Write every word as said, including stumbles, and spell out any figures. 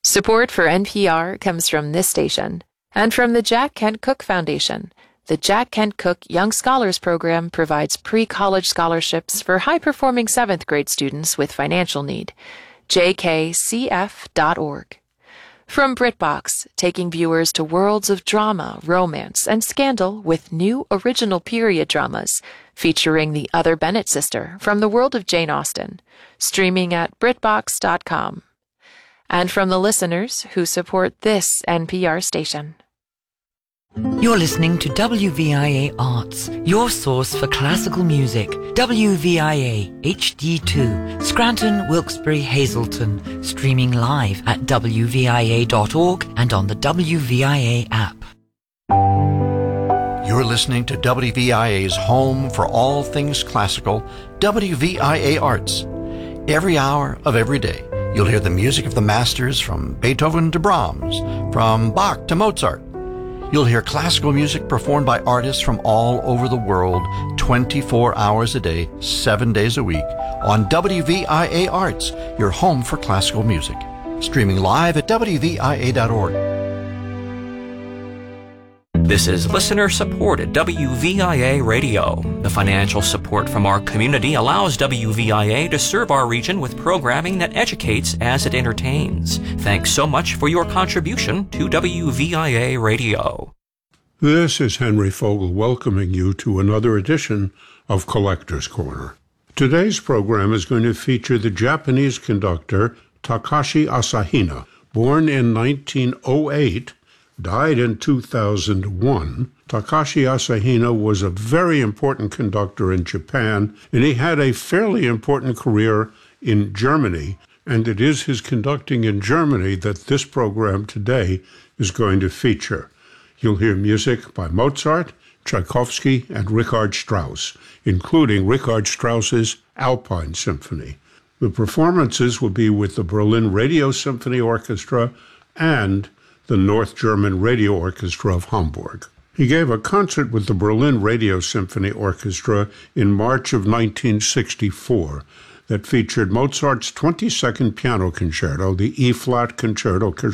Support for N P R comes from this station and from the Jack Kent Cooke Foundation. The Jack Kent Cooke Young Scholars Program provides pre-college scholarships for high-performing seventh grade students with financial need. j k c f dot org. From BritBox, taking viewers to worlds of drama, romance, and scandal with new original period dramas featuring the other Bennett sister from the world of Jane Austen, streaming at britbox dot com. And from the listeners who support this N P R station. You're listening to W V I A Arts, your source for classical music. W V I A H D two, Scranton, Wilkes-Barre, Hazleton, streaming live at w v i a dot org and on the W V I A app. You're listening to W V I A's home for all things classical, W V I A Arts. Every hour of every day, you'll hear the music of the masters from Beethoven to Brahms, from Bach to Mozart. You'll hear classical music performed by artists from all over the world, twenty-four hours a day, seven days a week, on W V I A Arts, your home for classical music. Streaming live at w v i a dot org. This is listener-supported W V I A Radio. The financial support from our community allows W V I A to serve our region with programming that educates as it entertains. Thanks so much for your contribution to W V I A Radio. This is Henry Fogel welcoming you to another edition of Collector's Corner. Today's program is going to feature the Japanese conductor Takashi Asahina. Born in nineteen oh eight, died in two thousand one, Takashi Asahina was a very important conductor in Japan, and he had a fairly important career in Germany, and it is his conducting in Germany that this program today is going to feature. You'll hear music by Mozart, Tchaikovsky, and Richard Strauss, including Richard Strauss's Alpine Symphony. The performances will be with the Berlin Radio Symphony Orchestra and the North German Radio Orchestra of Hamburg. He gave a concert with the Berlin Radio Symphony Orchestra in March of nineteen sixty-four that featured Mozart's twenty-second Piano Concerto, the E-flat Concerto